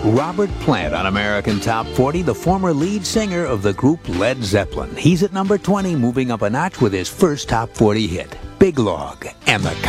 Robert Plant on American Top 40, the former lead singer of the group Led Zeppelin. He's at number 20, moving up a notch with his first Top 40 hit, Big Log, and the